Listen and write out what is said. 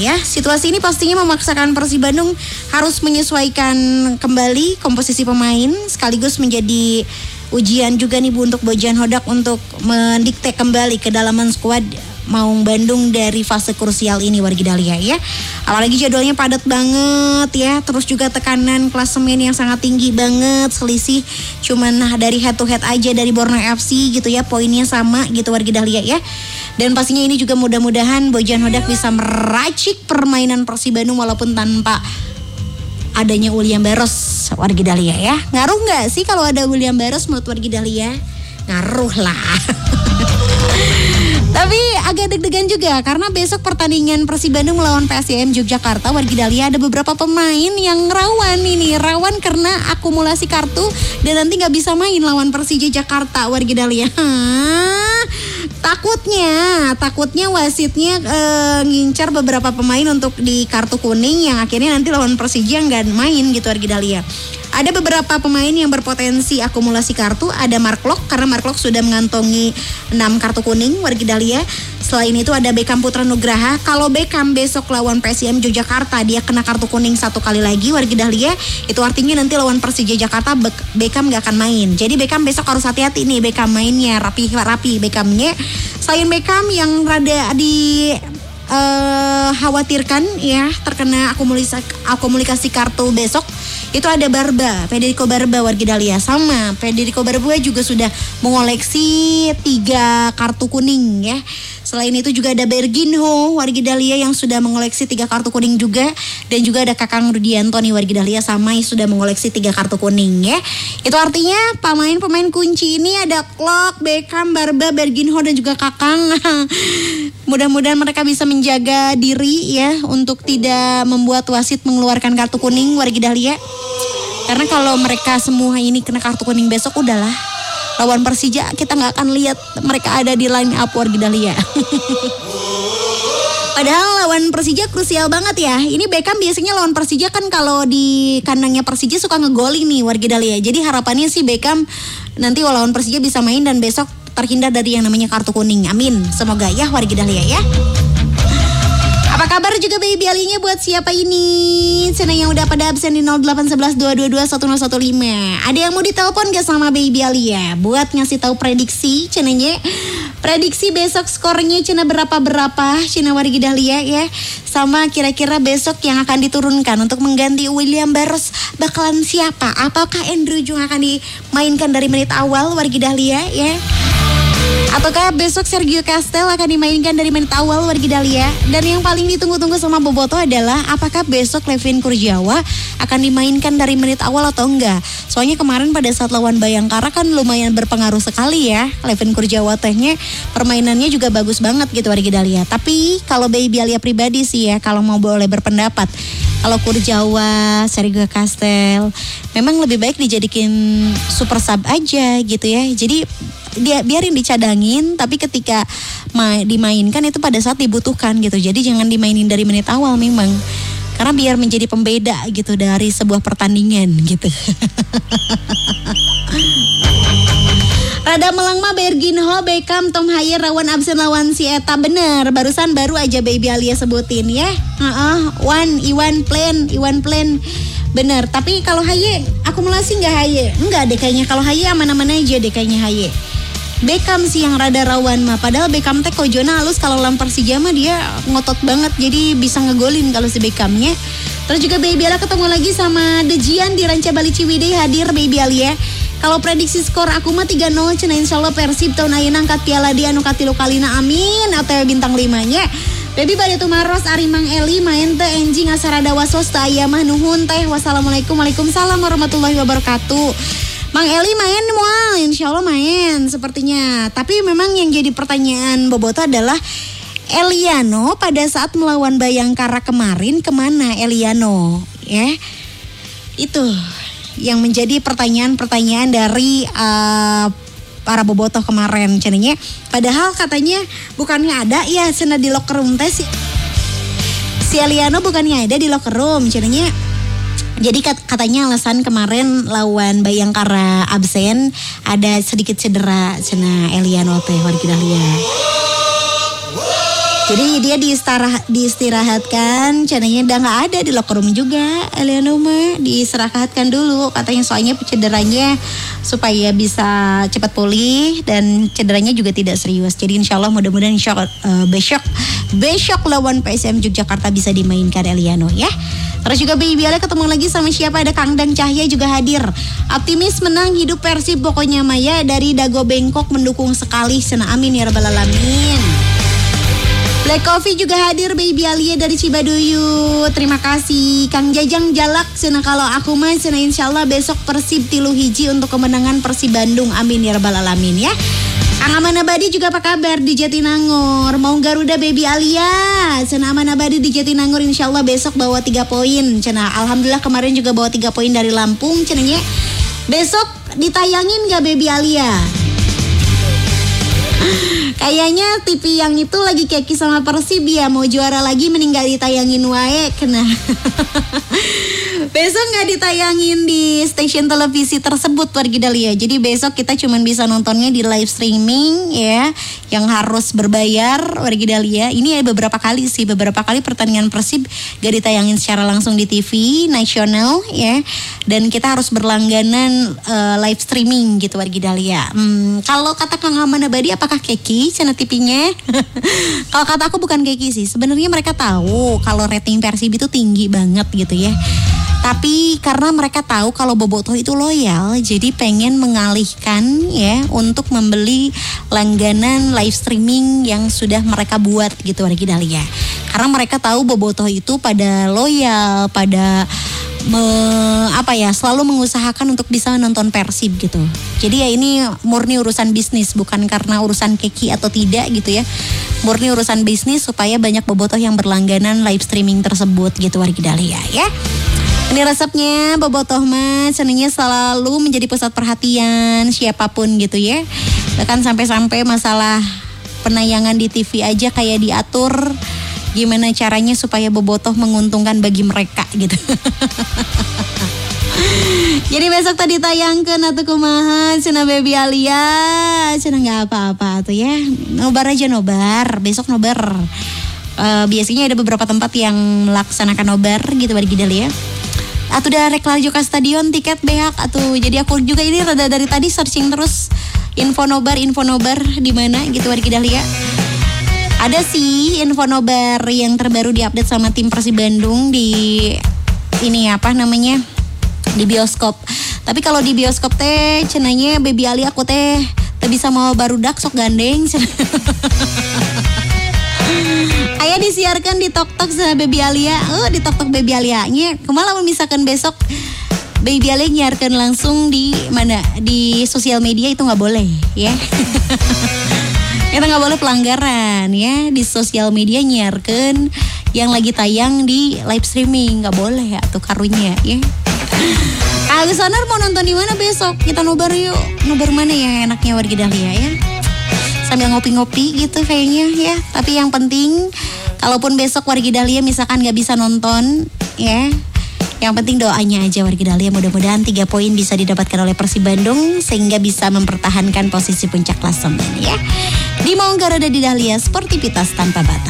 Ya, situasi ini pastinya memaksakan Persib Bandung harus menyesuaikan kembali komposisi pemain sekaligus menjadi ujian juga nih Bu untuk Bojan Hodak untuk mendikte kembali kedalaman skuad Maung Bandung dari fase krusial ini wargi Dahlia ya. Apalagi jadwalnya padat banget ya, terus juga tekanan klasemen yang sangat tinggi banget, selisih cuman dari head to head aja dari Borneo FC gitu ya, poinnya sama gitu wargi Dahlia ya. Dan pastinya ini juga mudah-mudahan Bojan Hodak bisa meracik permainan Persib Bandung walaupun tanpa adanya William Barros wargi Dahlia ya. Ngaruh nggak sih kalau ada William Barros menurut wargi Dahlia? Ngaruh lah. Tapi agak deg-degan juga karena besok pertandingan Persib Bandung melawan PSIM Yogyakarta wargi Dahlia ada beberapa pemain yang rawan karena akumulasi kartu dan nanti nggak bisa main lawan Persija Jakarta wargi Dahlia. Takutnya wasitnya ngincar beberapa pemain untuk di kartu kuning yang akhirnya nanti lawan Persija nggak main gitu wargi Dahlia. Ada beberapa pemain yang berpotensi akumulasi kartu. Ada Mark Lok karena Mark Lok sudah mengantongi 6 kartu kuning wargi Dahlia. Selain itu ada Beckham Putra Nugraha. Kalau Beckham besok lawan PSIM Yogyakarta dia kena kartu kuning 1 kali lagi wargi Dahlia. Itu artinya nanti lawan Persija Jakarta Beckham gak akan main. Jadi Beckham besok harus hati-hati nih Beckham mainnya rapi Beckhamnya. Selain Beckham yang rada di khawatirkan ya terkena akumulasi kartu besok itu ada Federico Barba wargi Dahlia. Sama Federico Barba juga sudah mengoleksi 3 kartu kuning ya. Selain itu juga ada Berginho wargi Dahlia yang sudah mengoleksi 3 kartu kuning juga. Dan juga ada Kakang Rudianto nih wargi Dahlia sama yang sudah mengoleksi 3 kartu kuning ya. Itu artinya pemain kunci ini ada Klok, Beckham, Barba, Berginho dan juga Kakang. Mudah-mudahan mereka bisa menjaga diri ya untuk tidak membuat wasit mengeluarkan kartu kuning wargi Dahlia. Karena kalau mereka semua ini kena kartu kuning besok udahlah. Lawan Persija kita nggak akan lihat mereka ada di line up wargi Dahlia. Padahal lawan Persija krusial banget ya. Ini Beckham biasanya lawan Persija kan kalau di kandangnya Persija suka ngegolin nih wargi Dahlia. Jadi harapannya sih Beckham nanti lawan Persija bisa main dan besok terhindar dari yang namanya kartu kuning. Amin. Semoga ya wargi Dahlia ya. Apa kabar juga baby alinya buat siapa ini? Cina yang udah pada absen di 0811-222-1015. Ada yang mau ditelepon gak sama baby Alia? Buat ngasih tahu prediksi cenanya. Prediksi besok skornya Cina berapa Cina wargi Dahlia ya. Sama kira-kira besok yang akan diturunkan untuk mengganti William Barros bakalan siapa? Apakah Andrew Jung akan dimainkan dari menit awal wargi Dahlia ya? Ataukah besok Sergio Castel akan dimainkan dari menit awal wargi Dahlia? Dan yang paling ditunggu-tunggu sama Boboto adalah apakah besok Levin Kurjawa akan dimainkan dari menit awal atau enggak? Soalnya kemarin pada saat lawan Bayangkara kan lumayan berpengaruh sekali ya. Levin Kurjawa tehnya permainannya juga bagus banget gitu wargi Dahlia. Tapi kalau baby Alia pribadi sih ya, kalau mau boleh berpendapat, kalau Kurjawa, Sergio Castel memang lebih baik dijadikan super sub aja gitu ya. Jadi dia biarin dicadangin, tapi ketika dimainkan itu pada saat dibutuhkan gitu. Jadi jangan dimainin dari menit awal memang. Karena biar menjadi pembeda gitu dari sebuah pertandingan gitu. Rada melang mah Berginho, Beckham, Tom Hayer rawan absen lawan si Eta. Bener, barusan baru aja baby Alia sebutin ya. Iwan Plan. Bener, tapi kalau Haye akumulasi nggak Haye? Enggak deh kayaknya, kalau Haye aman-aman aja deh kayaknya Haye. Beckham sih yang rada rawan mah, padahal Beckham teh kojona halus kalau lawan Persija mah dia ngotot banget, jadi bisa ngegolin kalau si Beckhamnya. Terus juga baby Alia ketemu lagi sama Dejian di Ranca Bali Ciwidey hadir baby Alia. Kalau prediksi skor aku mah 3-0 cenah insyaallah Persib tahun ayeuna angkat piala di anu katilu kalina amin atau bintang 5-nya. Baby bade tumaros ari Mang Eli main teh enjing asarada wasos teh aya mah nuhun teh. Wassalamualaikum waalaikumsalam warahmatullahi wabarakatuh. Mang Eli main moal, insyaallah main sepertinya. Tapi memang yang jadi pertanyaan Boboto adalah Eliano pada saat melawan Bayangkara kemarin kemana Eliano ya? Itu yang menjadi pertanyaan-pertanyaan dari para bobotoh kemarin cenanya. Padahal katanya bukannya ada ya cenah di locker room teh si Eliano bukannya ada di locker room cenanya. Jadi katanya alasan kemarin lawan Bayangkara absen ada sedikit cedera cenah Eliano teh wargi Dahlia. Jadi dia diistirahatkan, cenanya udah nggak ada di locker room juga. Eliano mah diistirahatkan dulu, katanya soalnya cederanya supaya bisa cepat pulih dan cederanya juga tidak serius. Jadi insya Allah mudah-mudahan besok lawan PSM Yogyakarta bisa dimainkan Eliano ya. Terus juga Baby Ale ketemu lagi sama siapa? Ada Kang Dang Cahya juga hadir. Optimis menang hidup Persib pokoknya Maya dari Dago Bengkok mendukung sekali. Sana amin ya rabbal alamin. Black Coffee juga hadir Baby Alia dari Cibaduyut. Terima kasih Kang Jajang Jalak. Sana kalau aku mah sana insyaallah besok Persib 3-1 untuk kemenangan Persib Bandung. Amin ya rabbal alamin ya. Kang Aman Abadi juga apa kabar di Jatinangor? Mau Garuda Baby Alia. Sana Aman Abadi di Jatinangor insyaallah besok bawa 3 poin. Cena alhamdulillah kemarin juga bawa 3 poin dari Lampung. Cenanya besok ditayangin gak Baby Alia? Kayaknya TV yang itu lagi keki sama Persib ya, mau juara lagi mending gak ditayangin wae kena. Besok gak ditayangin di stasiun televisi tersebut wargi Dahlia. Jadi besok kita cuma bisa nontonnya di live streaming ya, yang harus berbayar wargi Dahlia. Ini ada beberapa kali pertandingan Persib gak ditayangin secara langsung di TV nasional ya. Dan kita harus berlangganan live streaming gitu wargi Dahlia. Kalau kata Kang Aman Abadi apakah keki channel TV-nya? Kalau kata aku bukan keki sih. Sebenarnya mereka tahu kalau rating Persib itu tinggi banget gitu ya. Tapi karena mereka tahu kalau Bobotoh itu loyal, jadi pengen mengalihkan ya untuk membeli langganan live streaming yang sudah mereka buat gitu wargi Dahlia. Karena mereka tahu Bobotoh itu pada loyal, pada selalu mengusahakan untuk bisa nonton Persib gitu. Jadi ya ini murni urusan bisnis, bukan karena urusan keki atau tidak gitu ya. Murni urusan bisnis supaya banyak bobotoh yang berlangganan live streaming tersebut gitu wargi Dahlia ya. Ini resepnya bobotoh mas, senangnya selalu menjadi pusat perhatian siapapun gitu ya. Bahkan sampai-sampai masalah penayangan di TV aja kayak diatur gimana caranya supaya bobotoh menguntungkan bagi mereka gitu. Jadi besok tadi tayangkan atau kumaha Cina Baby Alia, Cina gak apa-apa tuh ya. Nobar aja nobar, besok nobar. Biasanya ada beberapa tempat yang melaksanakan nobar gitu wargi Dahlia. Atau udah reklar juga stadion tiket behak atau jadi aku juga ini rada dari tadi searching terus info nobar di mana gitu wargi Dahlia. Ada sih info nobar yang terbaru diupdate sama tim Persib Bandung di ini di bioskop. Tapi kalau di bioskop teh cenanya Baby Ali aku teh bisa mau barudak sok gandeng. Ayah disiarkan di Tok-Tok sama Baby Alia. Di Tok-Tok Baby Alia-nya. Kemana misalkan besok Baby Alia nyiarkan langsung di mana? Di sosial media itu gak boleh ya. Kita gak boleh pelanggaran ya. Di sosial media nyiarkan yang lagi tayang di live streaming. Gak boleh ya tuh karunya ya. Agus Sonar mau nonton di mana besok? Kita nobar yuk. Nobar mana ya enaknya wargi Dahlia ya? Sambil ngopi-ngopi gitu kayaknya ya. Tapi yang penting kalaupun besok wargi Dahlia misalkan gak bisa nonton ya, yang penting doanya aja wargi Dahlia, mudah-mudahan 3 poin bisa didapatkan oleh Persib Bandung sehingga bisa mempertahankan posisi puncak klasemen ya. Di Garuda di Dahlia, sportivitas tanpa batas.